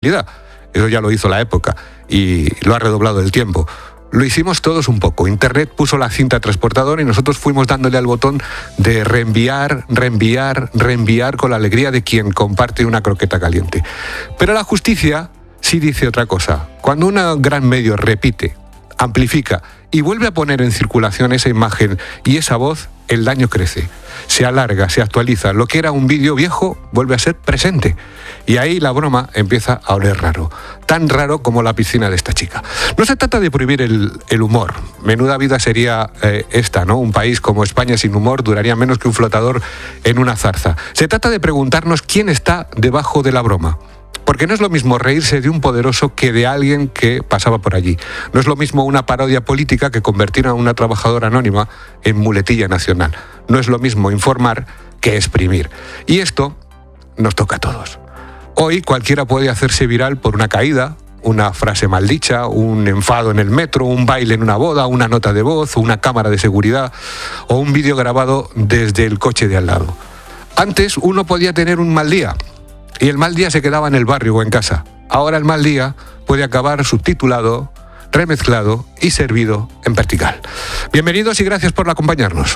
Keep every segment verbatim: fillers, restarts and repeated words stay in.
Eso ya lo hizo la época y lo ha redoblado el tiempo. Lo hicimos todos un poco. Internet puso la cinta transportadora y nosotros fuimos dándole al botón de reenviar, reenviar, reenviar con la alegría de quien comparte una croqueta caliente. Pero la justicia sí dice otra cosa. Cuando un gran medio repite, amplifica y vuelve a poner en circulación esa imagen y esa voz, el daño crece, se alarga, se actualiza. Lo que era un vídeo viejo vuelve a ser presente. Y ahí la broma empieza a oler raro. Tan raro como la piscina de esta chica. No se trata de prohibir el, el humor. Menuda vida sería eh, esta, ¿no? Un país como España sin humor duraría menos que un flotador en una zarza. Se trata de preguntarnos quién está debajo de la broma. Porque no es lo mismo reírse de un poderoso que de alguien que pasaba por allí. No es lo mismo una parodia política que convertir a una trabajadora anónima en muletilla nacional. No es lo mismo informar que exprimir. Y esto nos toca a todos. Hoy cualquiera puede hacerse viral por una caída, una frase maldicha, un enfado en el metro, un baile en una boda, una nota de voz, una cámara de seguridad o un vídeo grabado desde el coche de al lado. Antes uno podía tener un mal día y el mal día se quedaba en el barrio o en casa. Ahora el mal día puede acabar subtitulado, remezclado y servido en vertical. Bienvenidos y gracias por acompañarnos.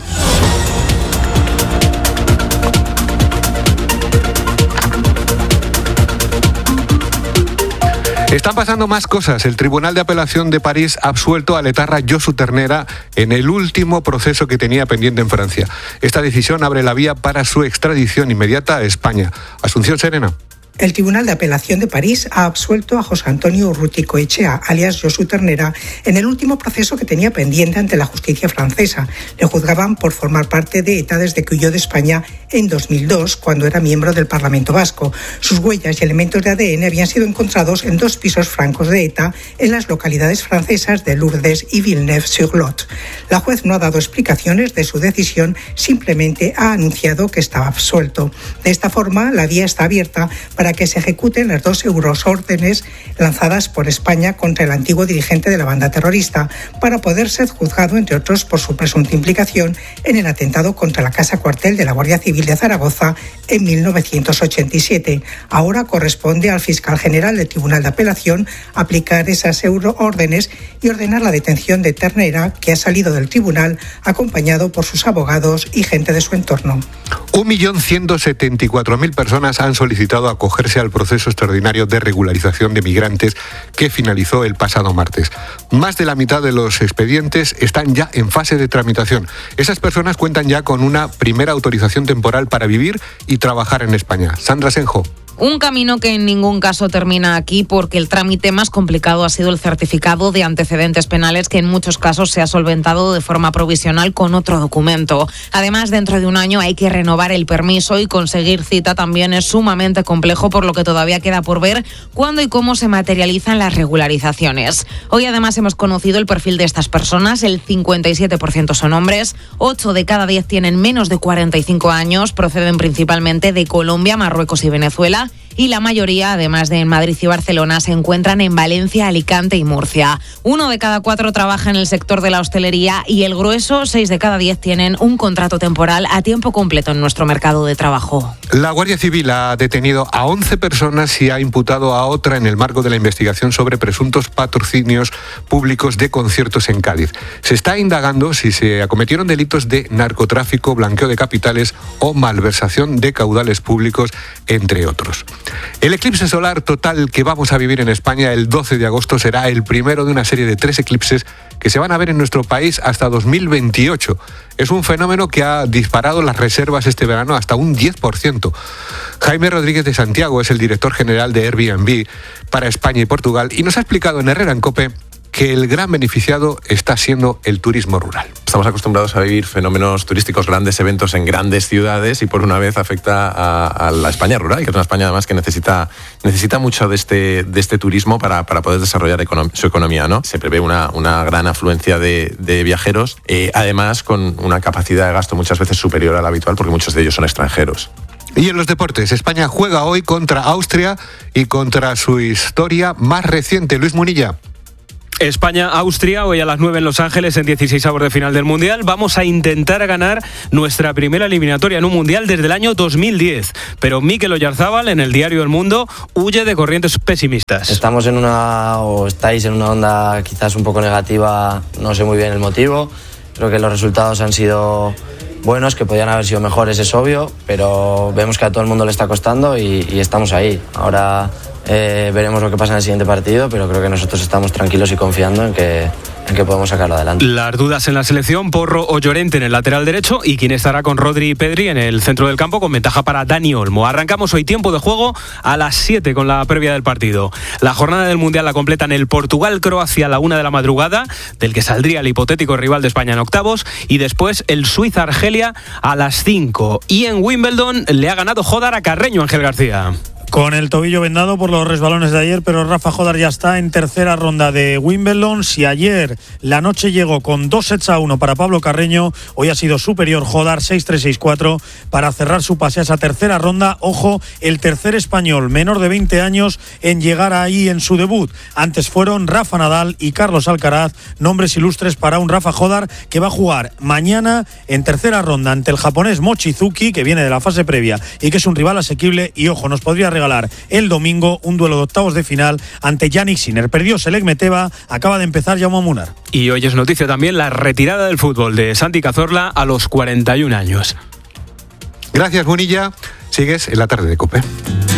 Están pasando más cosas. El Tribunal de Apelación de París ha absuelto al etarra Josu Ternera en el último proceso que tenía pendiente en Francia. Esta decisión abre la vía para su extradición inmediata a España. Asunción Serena. El Tribunal de Apelación de París ha absuelto a José Antonio Urruticoechea, alias Josu Ternera, en el último proceso que tenía pendiente ante la justicia francesa. Le juzgaban por formar parte de ETA desde que huyó de España en dos mil dos, cuando era miembro del Parlamento Vasco. Sus huellas y elementos de A D N habían sido encontrados en dos pisos francos de ETA en las localidades francesas de Lourdes y Villeneuve-sur-Lot. La juez no ha dado explicaciones de su decisión, simplemente ha anunciado que estaba absuelto. De esta forma, la vía está abierta para para que se ejecuten las dos euroórdenes lanzadas por España contra el antiguo dirigente de la banda terrorista, para poder ser juzgado, entre otros, por su presunta implicación en el atentado contra la Casa Cuartel de la Guardia Civil de Zaragoza en mil novecientos ochenta y siete. Ahora corresponde al fiscal general del Tribunal de Apelación aplicar esas euroórdenes y ordenar la detención de Ternera, que ha salido del tribunal acompañado por sus abogados y gente de su entorno. un millón ciento setenta y cuatro mil personas han solicitado acogerse al proceso extraordinario de regularización de migrantes que finalizó el pasado martes. Más de la mitad de los expedientes están ya en fase de tramitación. Esas personas cuentan ya con una primera autorización temporal para vivir y trabajar en España. Sandra Senjo. Un camino que en ningún caso termina aquí, porque el trámite más complicado ha sido el certificado de antecedentes penales, que en muchos casos se ha solventado de forma provisional con otro documento. Además, dentro de un año hay que renovar el permiso y conseguir cita también es sumamente complejo, por lo que todavía queda por ver cuándo y cómo se materializan las regularizaciones. Hoy además hemos conocido el perfil de estas personas. El cincuenta y siete por ciento son hombres, ocho de cada diez tienen menos de cuarenta y cinco años, proceden principalmente de Colombia, Marruecos y Venezuela, y la mayoría, además de en Madrid y Barcelona, se encuentran en Valencia, Alicante y Murcia. Uno de cada cuatro trabaja en el sector de la hostelería y el grueso, seis de cada diez, tienen un contrato temporal a tiempo completo en nuestro mercado de trabajo. La Guardia Civil ha detenido a once personas y ha imputado a otra en el marco de la investigación sobre presuntos patrocinios públicos de conciertos en Cádiz. Se está indagando si se acometieron delitos de narcotráfico, blanqueo de capitales o malversación de caudales públicos, entre otros. El eclipse solar total que vamos a vivir en España el doce de agosto será el primero de una serie de tres eclipses que se van a ver en nuestro país hasta dos mil veintiocho. Es un fenómeno que ha disparado las reservas este verano hasta un diez por ciento. Jaime Rodríguez de Santiago es el director general de Airbnb para España y Portugal y nos ha explicado en Herrera en COPE que el gran beneficiado está siendo el turismo rural. Estamos acostumbrados a vivir fenómenos turísticos, grandes eventos en grandes ciudades, y por una vez afecta a, a la España rural, que es una España además que necesita, necesita mucho de este, de este turismo para, para poder desarrollar econom- su economía, ¿no? Se prevé una, una gran afluencia de, de viajeros, eh, además con una capacidad de gasto muchas veces superior a la habitual, porque muchos de ellos son extranjeros. Y en los deportes, España juega hoy contra Austria y contra su historia más reciente. Luis Munilla. España-Austria, hoy a las nueve en Los Ángeles, en dieciséis avos de final del Mundial. Vamos a intentar ganar nuestra primera eliminatoria en un Mundial desde el año dos mil diez. Pero Mikel Oyarzábal, en el diario El Mundo, huye de corrientes pesimistas. Estamos en una, o estáis en una onda quizás un poco negativa, no sé muy bien el motivo. Creo que los resultados han sido buenos, que podían haber sido mejores, es obvio, pero vemos que a todo el mundo le está costando y, y estamos ahí. Ahora eh, veremos lo que pasa en el siguiente partido, pero creo que nosotros estamos tranquilos y confiando en que, en que podemos sacarlo adelante. Las dudas en la selección: Porro o Llorente en el lateral derecho, y quién estará con Rodri y Pedri en el centro del campo, con ventaja para Dani Olmo. Arrancamos hoy tiempo de juego a las siete con la previa del partido. La jornada del Mundial la completan el Portugal-Croacia a la una de la madrugada, del que saldría el hipotético rival de España en octavos, y después el Suiza-Argelia a las cinco. Y en Wimbledon le ha ganado Jodar a Carreño, Ángel García. Con el tobillo vendado por los resbalones de ayer, pero Rafa Jodar ya está en tercera ronda de Wimbledon. Si ayer la noche llegó con dos sets a uno para Pablo Carreño, hoy ha sido superior Jodar seis tres seis cuatro para cerrar su pase a esa tercera ronda. Ojo, el tercer español menor de veinte años en llegar ahí en su debut. Antes fueron Rafa Nadal y Carlos Alcaraz, nombres ilustres para un Rafa Jodar que va a jugar mañana en tercera ronda ante el japonés Mochizuki, que viene de la fase previa y que es un rival asequible. Y ojo, nos podría regalar el domingo un duelo de octavos de final ante Yannick Sinner. Perdió Selek Meteva, acaba de empezar Jaume Munar. Y hoy es noticia también la retirada del fútbol de Santi Cazorla a los cuarenta y un años. Gracias, Munilla. Sigues en la tarde de COPE.